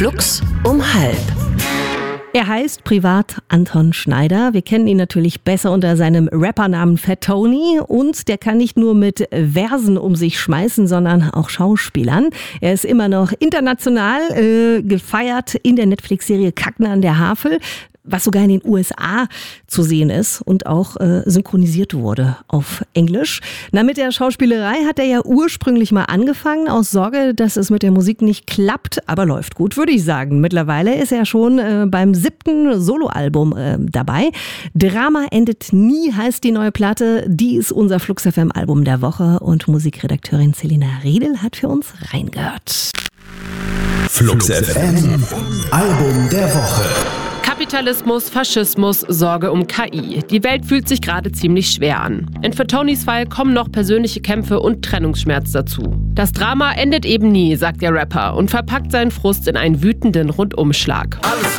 Flux um halb. Er heißt privat Anton Schneider. Wir kennen ihn natürlich besser unter seinem Rappernamen Fat Tony. Und der kann nicht nur mit Versen um sich schmeißen, sondern auch Schauspielern. Er ist immer noch international gefeiert in der Netflix-Serie Kacken an der Havel, was sogar in den USA zu sehen ist und auch synchronisiert wurde auf Englisch. Na, mit der Schauspielerei hat er ja ursprünglich mal angefangen, aus Sorge, dass es mit der Musik nicht klappt, aber läuft gut, würde ich sagen. Mittlerweile ist er schon beim 7. Soloalbum dabei. Drama endet nie heißt die neue Platte. Die ist unser Flux FM Album der Woche und Musikredakteurin Selina Riedel hat für uns reingehört. Flux FM Album der Woche. Kapitalismus, Faschismus, Sorge um KI. Die Welt fühlt sich gerade ziemlich schwer an. In Fat Tonys Fall kommen noch persönliche Kämpfe und Trennungsschmerz dazu. Das Drama endet eben nie, sagt der Rapper und verpackt seinen Frust in einen wütenden Rundumschlag. Alles